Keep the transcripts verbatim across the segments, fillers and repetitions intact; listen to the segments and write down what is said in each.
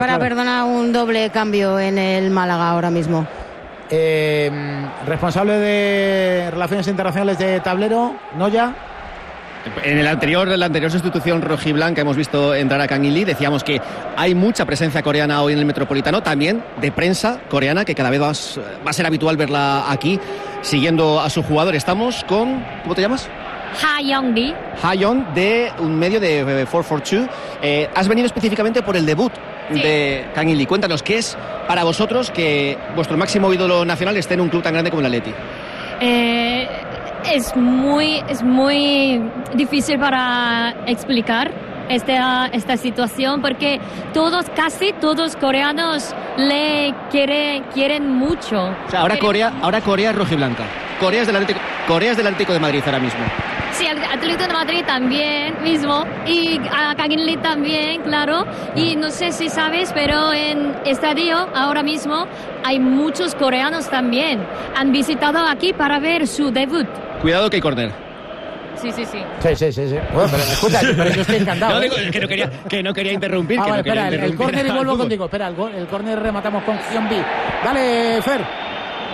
Para claro. perdonar un doble cambio en el Málaga ahora mismo. Eh, responsable de Relaciones Internacionales de Tablero, Noya. En el anterior, la anterior sustitución rojiblanca hemos visto entrar a Kang In Lee. Decíamos que hay mucha presencia coreana hoy en el Metropolitano, también de prensa coreana, que cada vez va, va a ser habitual verla aquí, siguiendo a su jugador. Estamos con... ¿Cómo te llamas? Ha Young-Lee. Ha Young, de un medio de cuatro cuatro dos. Eh, has venido específicamente por el debut sí. de Kang In Lee. Cuéntanos, ¿qué es para vosotros que vuestro máximo ídolo nacional esté en un club tan grande como el Atleti? Eh, es muy, es muy difícil para explicar esta, esta situación porque todos, casi todos coreanos le quiere, quieren mucho. O sea, ahora Corea, ahora Corea es rojiblanca. Corea es del Atlético, Corea es del Atlético de Madrid ahora mismo. Sí, el Atlético de Madrid también mismo y a Kang In Lee también, claro. Y no sé si sabes, pero en estadio ahora mismo hay muchos coreanos también. Han visitado aquí para ver su debut. Cuidado que hay córner. Sí, sí, sí. Sí, sí, sí. sí. Bueno, pero escucha, pero yo estoy encantado. No, ¿eh? digo, que, no quería, que no quería interrumpir. Ah, que vale, no quería espera, el, el córner y vuelvo contigo. Espera, el, el córner rematamos con Hyun-B. Dale, Fer.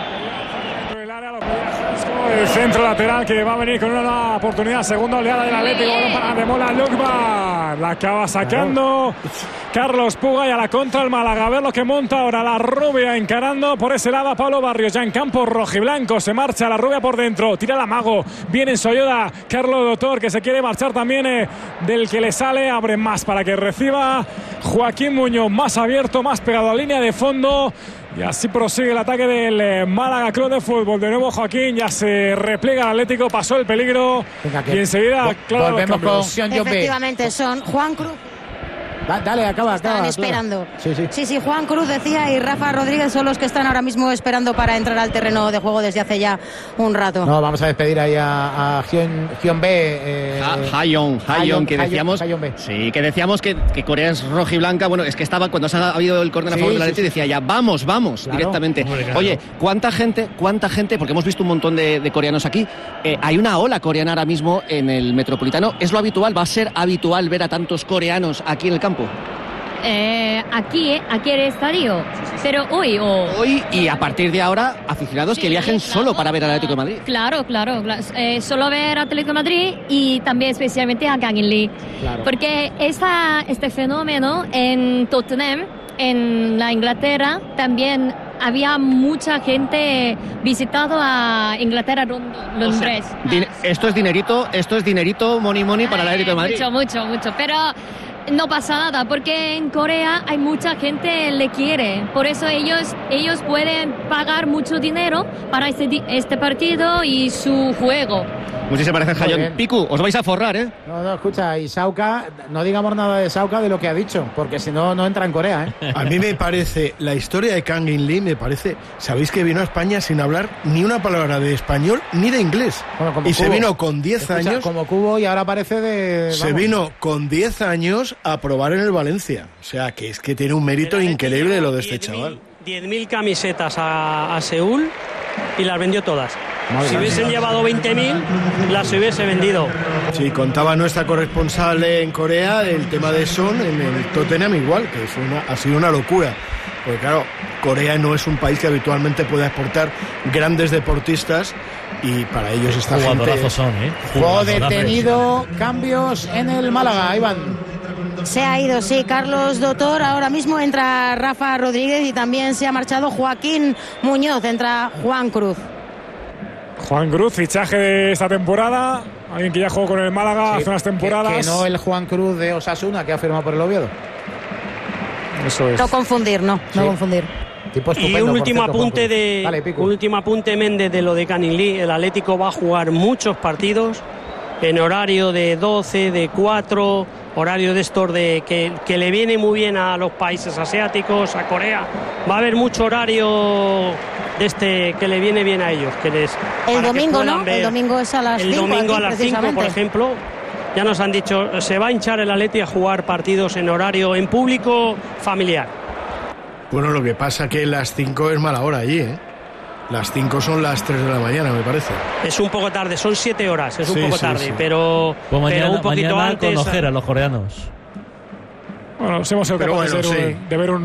El centro lateral que va a venir con una nueva oportunidad, segunda oleada del Atlético, balón para Ademola Lookman, la acaba sacando Carlos Puga y a la contra el Málaga. A ver lo que monta ahora la rubia encarando por ese lado a Pablo Barrios, ya en campo rojiblanco, se marcha la rubia por dentro, tira la Mago, viene en Soyoda, Carlos Doctor que se quiere marchar también eh, del que le sale, abre más para que reciba Joaquín Muñoz, más abierto, más pegado a línea de fondo. Y así prosigue el ataque del eh, Málaga Club de Fútbol. De nuevo Joaquín, ya se repliega el Atlético, pasó el peligro. Venga, y enseguida, claro, volvemos con efectivamente, son Juan Cruz. Da, dale, acaba, Están acaba. esperando. Claro. Sí, sí. sí, sí, Juan Cruz decía y Rafa Rodríguez son los que están ahora mismo esperando para entrar al terreno de juego desde hace ya un rato. No, vamos a despedir ahí a, a Hyun-B. Eh, Ha Young, Ha Young, que decíamos, Ha-Young-B. sí, que decíamos que, que Corea es rojiblanca. Bueno, es que estaba cuando se ha habido el córner a favor Sí, de la sí, Atleti, sí. decía ya vamos, vamos, Claro. directamente. Hombre, claro. Oye, ¿cuánta gente, cuánta gente? Porque hemos visto un montón de, de coreanos aquí. Eh, hay una ola coreana ahora mismo en el Metropolitano. ¿Es lo habitual? ¿Va a ser habitual ver a tantos coreanos aquí en el campo? Eh, aquí, aquí en el estadio. Pero hoy o... Hoy y a partir de ahora, aficionados Sí, que viajen claro, solo para ver al Atlético de Madrid. Claro, claro, claro. Eh, solo ver Atlético de Madrid y también especialmente a Kang In Lee. Claro. Porque esta, este fenómeno en Tottenham, en la Inglaterra, también había mucha gente visitado a Inglaterra, Londres. O sea, din- esto es dinerito, esto es dinerito, money money para el Atlético de Madrid. Mucho, mucho, mucho. Pero no pasa nada, porque en Corea hay mucha gente que le quiere. Por eso ellos, ellos pueden pagar mucho dinero para este, di- este partido y su juego. Pues sí se parece a Muy Hayón. bien. Piku, os vais a forrar, ¿eh? No, no, escucha, y Sauca, no digamos nada de Sauca de lo que ha dicho, porque si no, no entra en Corea, ¿eh? A mí me parece, la historia de Kang In Lee me parece, sabéis que vino a España sin hablar ni una palabra de español ni de inglés. Bueno, como y se Cubo. vino con diez Escucha, años, como Cubo y ahora parece de... se vamos. vino con diez años a probar en el Valencia. O sea, que es que tiene un mérito increíble lo de este chaval. diez mil camisetas a, a Seúl y las vendió todas. Madre Si mía. hubiesen llevado veinte mil, las hubiese vendido. Sí, contaba nuestra corresponsal en Corea el tema de Son en el Tottenham igual, que es una, ha sido una locura. Porque claro, Corea no es un país que habitualmente pueda exportar grandes deportistas y para ellos esta Jugadorazos gente... son, ¿eh? Juego Jugadorazos. detenido, cambios en el Málaga, Iván. Se ha ido, sí, Carlos Doctor. Ahora mismo entra Rafa Rodríguez y también se ha marchado Joaquín Muñoz. Entra Juan Cruz. Juan Cruz, fichaje de esta temporada, alguien que ya jugó con el Málaga Sí, hace unas temporadas. Que, que no el Juan Cruz de Osasuna, que ha firmado por el Oviedo. Eso es. No confundir, no, no Sí. confundir. Tipo Y estupendo, un por último cierto, Juan apunte Cruz. de Dale, Pico. un último apunte Méndez de lo de Kang In Lee. El Atlético va a jugar muchos partidos en horario de doce, de cuatro, horario de estos de que, que le viene muy bien a los países asiáticos, a Corea. Va a haber mucho horario de este que le viene bien a ellos. Que les, El para que domingo, puedan ¿no? ver El domingo es a las el cinco domingo aquí, a las cinco, por precisamente. ejemplo. Ya nos han dicho, se va a hinchar el Atleti a jugar partidos en horario en público familiar. Bueno, lo que pasa que las cinco es mala hora allí, ¿eh? Las cinco son las tres de la mañana, me parece. Es un poco tarde, son siete horas, es un Sí, poco sí, tarde, sí. pero, Pues mañana, pero un poquito mañana antes. con ojeras los coreanos. Bueno, hemos sido Pero capaces bueno, de, ver sí. un- de ver un